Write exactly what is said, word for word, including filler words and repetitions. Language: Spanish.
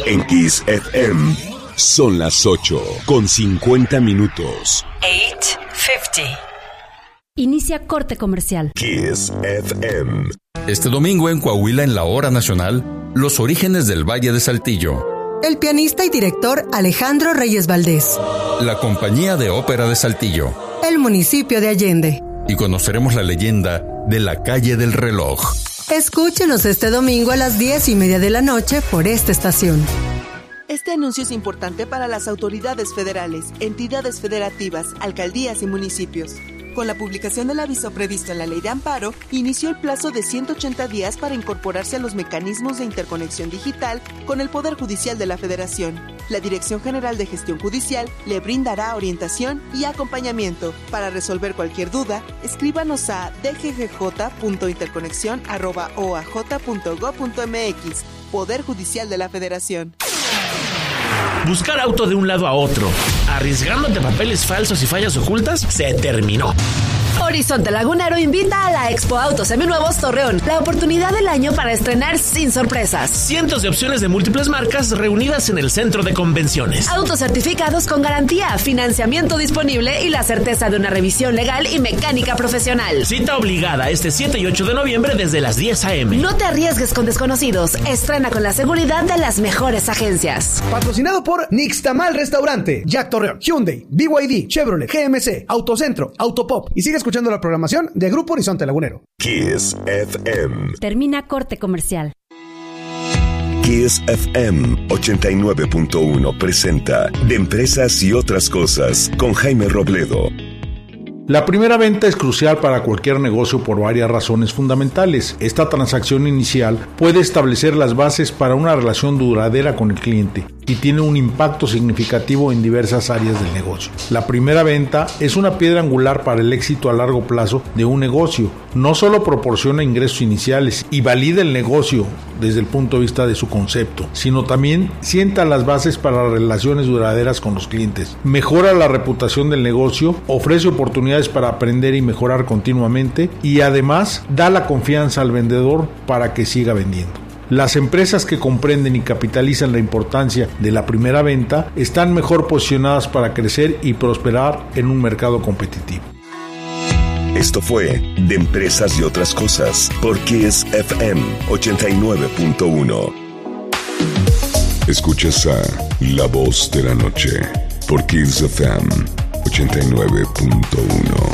En Kiss F M son las ocho con cincuenta minutos. ocho cincuenta. Inicia corte comercial. Kiss F M. Este domingo en Coahuila, en la Hora Nacional, los orígenes del Valle de Saltillo. El pianista y director Alejandro Reyes Valdés. La Compañía de Ópera de Saltillo. El municipio de Allende. Y conoceremos la leyenda de la Calle del Reloj. Escúchenos este domingo a las diez y media de la noche por esta estación. Este anuncio es importante para las autoridades federales, entidades federativas, alcaldías y municipios. Con la publicación del aviso previsto en la Ley de Amparo, inició el plazo de ciento ochenta días para incorporarse a los mecanismos de interconexión digital con el Poder Judicial de la Federación. La Dirección General de Gestión Judicial le brindará orientación y acompañamiento. Para resolver cualquier duda, escríbanos a d g g j punto interconexión arroba o a j punto gob punto m x. Poder Judicial de la Federación. Buscar auto de un lado a otro, arriesgándote papeles falsos y fallas ocultas, se terminó. Horizonte Lagunero invita a la Expo Autos Seminuevos Torreón, la oportunidad del año para estrenar sin sorpresas. Cientos de opciones de múltiples marcas reunidas en el centro de convenciones. Autos certificados con garantía, financiamiento disponible y la certeza de una revisión legal y mecánica profesional. Cita obligada este siete y ocho de noviembre desde las diez a eme. No te arriesgues con desconocidos, estrena con la seguridad de las mejores agencias. Patrocinado por Nixtamal Restaurante, Jack Torreón, Hyundai, B Y D, Chevrolet, G M C, Autocentro, Autopop. Y sigue escuchando la programación de Grupo Horizonte Lagunero. Kiss F M. Termina corte comercial. Kiss F M ochenta y nueve punto uno presenta De Empresas y Otras Cosas con Jaime Robledo. La primera venta es crucial para cualquier negocio por varias razones fundamentales. Esta transacción inicial puede establecer las bases para una relación duradera con el cliente y tiene un impacto significativo en diversas áreas del negocio. La primera venta es una piedra angular para el éxito a largo plazo de un negocio. No solo proporciona ingresos iniciales y valida el negocio desde el punto de vista de su concepto, sino también sienta las bases para relaciones duraderas con los clientes. Mejora la reputación del negocio, ofrece oportunidades para aprender y mejorar continuamente y además da la confianza al vendedor para que siga vendiendo. Las empresas que comprenden y capitalizan la importancia de la primera venta están mejor posicionadas para crecer y prosperar en un mercado competitivo. Esto fue De Empresas y Otras Cosas por Kiss F M ochenta y nueve punto uno. Escuchas a La Voz de la Noche por Kiss F M ochenta y nueve punto uno.